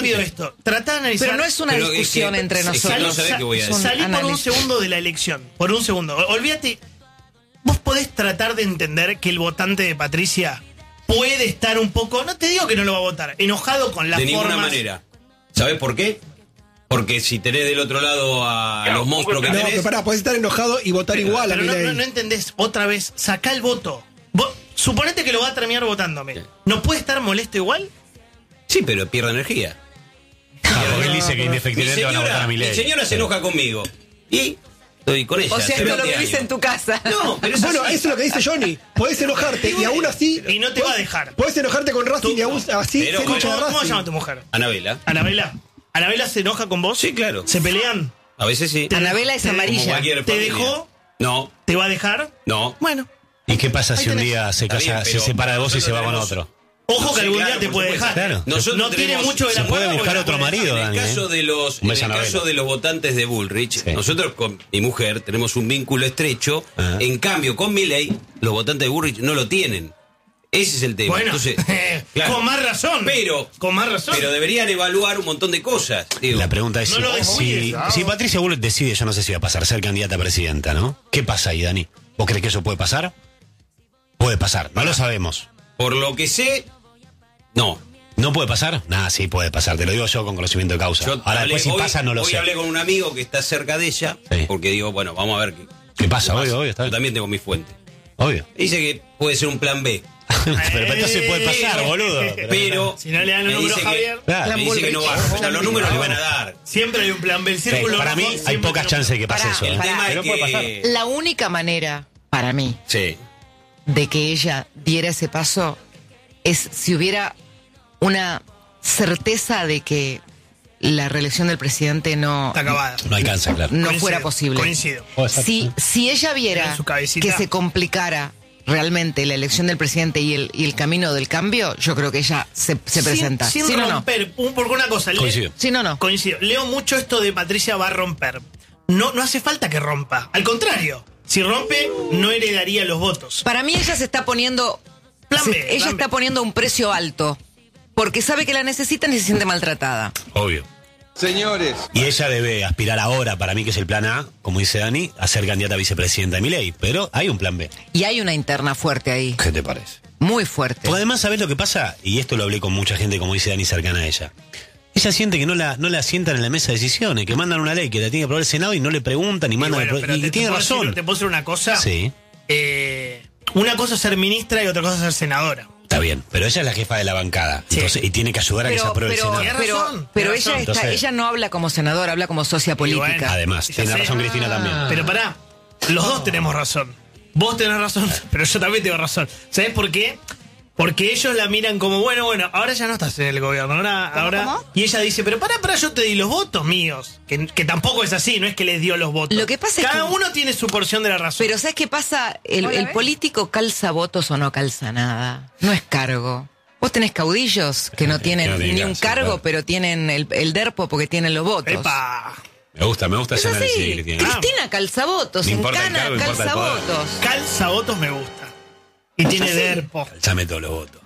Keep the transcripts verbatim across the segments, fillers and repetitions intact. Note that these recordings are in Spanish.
rápido esto. Tratá de analizar. Pero no es una Pero discusión es que- entre es que nosotros. no sabés qué voy a decir. Salí por un Análisis. segundo de la elección. Por un segundo. Olvídate. Vos podés tratar de entender que el votante de Patricia puede estar un poco, no te digo que no lo va a votar, enojado con las De formas. ninguna manera. ¿Sabés por qué? Porque si tenés del otro lado a los monstruos que No, tenés... pero pará, podés estar enojado y votar Pero, igual a pero no, Milei. no, no entendés. Otra vez, sacá el voto. Vos, suponete que lo va a terminar votándome. Sí. ¿No puede estar molesto igual? Sí, pero pierde energía. Ah, porque él dice que Mi indefectiblemente van a votar señora, a mi Milei. señora se enoja conmigo. Y estoy con ella. O sea, hace esto lo veinte vivís años. en tu casa. No, pero es Bueno, así. eso es lo que dice Johnny. Podés enojarte y aún así. Y no te va a dejar. Podés enojarte con Racing y aún así Pero ser ¿Cómo, hincha de cómo se Racing. llama tu mujer? Anabela. Anabela. ¿Anabela se enoja con vos? Sí, claro. ¿Se pelean? A veces sí. Anabela es Te- Como amarilla. cualquier ¿Te familia. dejó? No, ¿Te va a dejar? no. Bueno. ¿Y qué pasa Ahí si un tenés. día se Está casa, bien, se pero separa de vos y se va con nosotros otro? Ojo que Sí, algún claro, día te por puede supuesto. dejar. Claro. Nosotros no tiene tenemos- mucho de se la puede mano, buscar porque otro la puede marido, dejar. En el Dani, caso ¿eh? de los, Un en beso, el Anabela. caso de los votantes de Bullrich, Sí. nosotros con mi mujer tenemos un vínculo estrecho. Ajá. En cambio, con Milei, los votantes de Bullrich no lo tienen. Ese es el tema. Bueno, Entonces, claro. con más razón. Pero, con más razón. pero deberían evaluar un montón de cosas. Digo. La pregunta es No si, lo descuides, si, ¿no? si Patricia Bullrich decide, yo no sé si va a pasar, ser candidata a presidenta, ¿no? ¿Qué pasa ahí, Dani? ¿Vos crees que eso puede pasar? Puede pasar, no lo sabemos. Por lo que sé, no. ¿No puede pasar? Nada, sí puede pasar, te lo digo yo con conocimiento de causa. Yo Ahora hablé- después si hoy, pasa no lo hoy sé. hablé con un amigo que está cerca de ella, Sí. porque digo, bueno, vamos a ver qué, ¿Qué pasa? qué Obvio, obvio, está Yo bien. también tengo mi fuente. Obvio. Dice que puede ser un plan B. Pero entonces puede pasar, Eh, boludo. Pero Si no le dan el me número dice a que- Javier, Claro. me dice que no va. O sea, los números le van a dar. siempre hay un plan B. El Sí, círculo para mí rojo hay siempre pocas tiene un- chances de que pase Pará, eso. El ¿eh? pará. tema Pero es puede pasar. que... La única manera, para mí, Sí. de que ella diera ese paso es si hubiera una certeza de que la reelección del presidente no, Está acabada. No alcanza, claro. no Coincido, fuera posible. Coincido. Si, si ella viera En su cabecita. que se complicara realmente la elección del presidente y el, y el camino del cambio, yo creo que ella se, se Sin- presenta. Sin, ¿Sí o no? romper. Un- porque una cosa. le- Coincido. Sí, no, no. Coincido. Leo mucho esto de Patricia va a romper. No, no hace falta que rompa. Al contrario. Si rompe, no heredaría los votos. Para mí ella se está poniendo... Plan se- B, ella plan B. está poniendo un precio alto. Porque sabe que la necesitan y se siente maltratada. Obvio. Señores, Y ella debe aspirar ahora, para mí que es el plan A, como dice Dani, a ser candidata a vicepresidenta de Milei. Pero hay un plan B. Y hay una interna fuerte ahí. ¿Qué te parece? Muy fuerte. Porque además, ¿sabés lo que pasa? Y esto lo hablé con mucha gente, como dice Dani, cercana a ella. Ella siente que no la, no la sientan en la mesa de decisiones, que mandan una ley que la tiene que aprobar el Senado y no le preguntan, ni Y mandan... bueno, el pro- pero y te- te tiene puedo razón. decir- ¿Te puedo decir una cosa? Sí, Eh, una cosa es ser ministra y otra cosa es ser senadora. está bien. Pero ella es la jefa de la bancada. Sí. Entonces, y tiene que ayudar a que se Pero, apruebe pero, el Tenés Senado. pero, razón, pero tenés ella, razón. está, Entonces- ella no habla como senadora, habla como socia política. bueno. Además, Ya tiene sé. razón Cristina también. Pero pará, los dos tenemos razón. Vos tenés razón, pero yo también tengo razón. ¿Sabés por qué? Porque ellos la miran como, bueno, bueno, ahora ya no estás en el gobierno, ahora, ¿Cómo, ahora. cómo? Y ella dice, pero pará, pará, yo te di los votos míos. Que, que tampoco es así, no es que les dio los votos. Lo que pasa es Cada que- uno tiene su porción de la razón. Pero ¿sabes qué pasa? El, Hola, el ¿ves? político calza votos o no calza nada. No es cargo. Vos tenés caudillos que no tienen que no tienen ni un caso, cargo, claro. pero tienen el, el derpo porque tienen los votos. Epa. Me gusta, me gusta Es ese análisis así. de Cristina. Cristina calza votos, No importa el Encana cargo, importa calza el poder. votos. Calza votos me gusta. Y tiene derpo. Calzame todos los votos.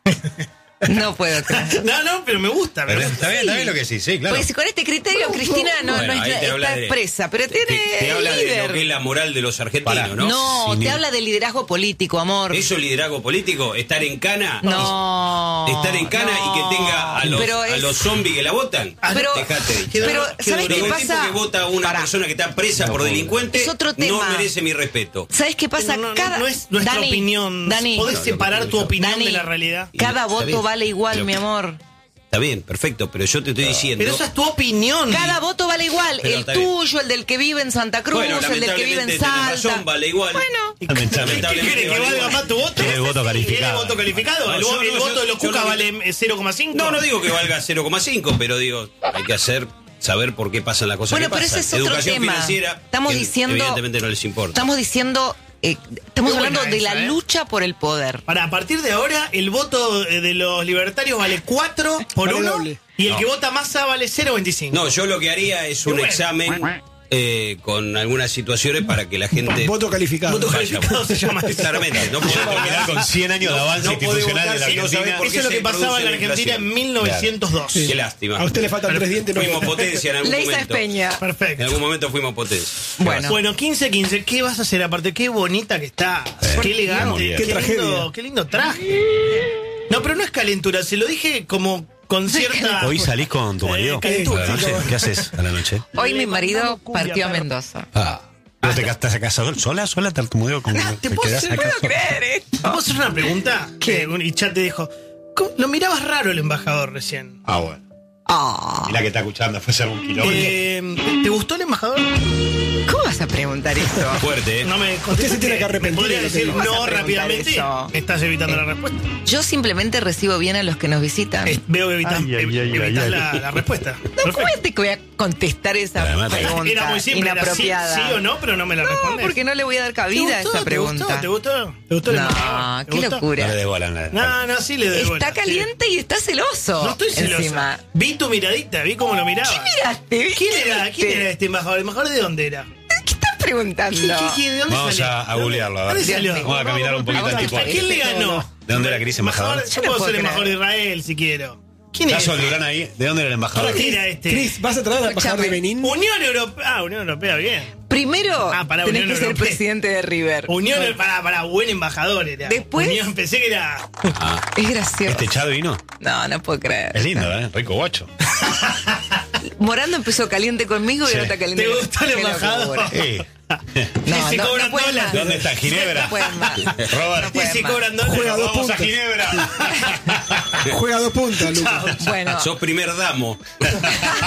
No puedo creer. No, no, pero me gusta. me Pero gusta. está bien, está bien lo que sí, sí, claro. Porque si con este criterio Cristina no, Bueno, no ahí es, te habla está de- expresa, pero te, tiene te habla de líder. lo que es la moral de los argentinos, Pará. ¿no? No, Sí, te ni- habla de liderazgo político, amor. ¿Eso liderazgo político? ¿Estar en cana? No. ¿Estar en cana no. y que tenga a los, Pero a es- los zombies que la votan? Pero- Dejate de Qué Pero, dolor, qué ¿sabes dolor. qué el pasa? tipo que vota a una Pará. persona que está presa por delincuente Es otro no tema. merece mi respeto. ¿Sabes qué pasa? No, no, Cada... no es nuestra Dani, opinión. Dani, Podés No, lo que separar creo tu yo. opinión Dani, de la realidad. cada Está voto bien, vale igual, pero- mi amor. Está bien, perfecto, pero yo te estoy diciendo... Pero esa es tu opinión. Cada voto vale igual. Pero el está bien. tuyo, el del que vive en Santa Cruz, Bueno, el del que vive en lamentablemente tenés Salta. razón, vale igual. Bueno. ¿Qué Lamentablemente quiere que vale valga igual. más tu voto? Tiene el voto calificado. ¿Tiene el voto calificado? No, ¿El, yo vo- no, el yo- voto de los yo Cuca no- vale eh, cero coma cinco? No, no digo que valga cero coma cinco, pero digo, hay que hacer, saber por qué pasan las cosas Bueno, que pero pasan. ese es otro Educación tema. financiera, Estamos que diciendo- evidentemente no les importa. Estamos diciendo, eh, estamos Qué hablando buena de esa, la ¿eh? lucha por el poder. Para, a partir de ahora, el voto eh, de los libertarios vale cuatro por Vale uno doble. y el No. que vota masa vale cero coma veinticinco. No, yo lo que haría es un bueno. examen eh, con algunas situaciones para que la gente... Voto calificado. Voto vaya. calificado se llama eso. Claramente, no podemos Terminar con cien años de avance no podés institucional votar de la si no sabés Argentina. por Eso qué es lo se que pasaba en la produce Argentina en inflación. mil novecientos dos. Sí. Qué lástima. A usted le faltan tres dientes. No Fuimos potencia en algún Leisa momento. Espeña. En Perfecto. algún momento fuimos potencia. Bueno. Bueno, quince quince, ¿qué vas a hacer aparte? Qué bonita que estás. Qué elegante. muy bien. Qué, Qué lindo, tragedia. qué lindo traje. No, pero no es calentura, se lo dije como con cierta... ¿Hoy salís con tu marido? Eh, calentura. ¿A la noche? ¿Qué haces a la noche? Hoy mi Le marido mandamos cumbia, partió a perro. Mendoza. Ah. ¿No te estás casado sola? ¿Sola tartamudeo? Como No, te puedo hacer- acá? creer esto. ¿Puedo hacer una pregunta? ¿Qué? Eh, un- y chat te dijo, ¿cómo? Lo mirabas raro el embajador recién. Ah, bueno. Ah, Y la que está escuchando fue ser un kilómetro. Eh, ¿Te gustó el embajador? ¿cómo vas a preguntar esto? Fuerte, ¿eh? No me Usted se tiene que arrepentir Podría de lo que decir dijo. Vas a no preguntar rápidamente. eso. Estás evitando la respuesta. Yo simplemente recibo bien a los que nos visitan. Eh, Veo que evitas, Ay, ay, ev- ay, evitas ay, la, ay. la respuesta. No Perfecto. cuente que voy a contestar esa Además, pregunta Era muy simple, era sí, inapropiada. sí o no, pero no me la No, respondes. porque no le voy a dar ¿Te cabida a gustó? esa ¿Te gustó? pregunta. ¿Te gustó? ¿Te gustó el No, embajador? ¿Te qué gustó? No locura. le debolan la No, no, sí le doy bola. Está sí. caliente y está celoso. No estoy celoso. Encima. Vi tu miradita, vi cómo lo miraba. ¿Qué miraste? ¿Viste? ¿Quién era, ¿Quién era este embajador? ¿El embajador de dónde era? ¿Qué estás preguntando? ¿Qué- qué- qué- ¿De dónde Vamos salió? a- a googlearlo, a ver. ¿Dónde Dios salió? mío. Vamos a caminar un poquito Vamos al a tipo. ¿A quién le ganó? ¿De dónde era Cris, embajador? Yo Yo no puedo puedo ser creer. embajador de Israel si quiero. ¿Quién es? ¿Caso al Durán ahí? ¿De dónde era el embajador? ¿Quién era este? Cris, ¿vas a traer al embajador de Escúchame. Benín? Unión Europea. Ah, Unión Europea, bien. Primero, Ah, pará, tenés Unión que ser Europea. presidente de River. Unión, para, para, buen embajador era. Después- Unión, pensé que era. Es gracioso. ¿Este Chad vino? No, no puedo creer. Es lindo, ¿eh? Rico guacho. Morando empezó caliente conmigo y Sí. ahora está caliente ¿Te conmigo. gustó el Qué embajador? locura. Eh. No, Sí, no, cobran no pueden dólares. más. ¿Dónde está Ginebra? No pueden más. Robert. No pueden Sí, más. cobran dólares. Juega dos Vamos a puntos. Ginebra. Juega dos puntas, Lucas. Bueno. Sos primer damo.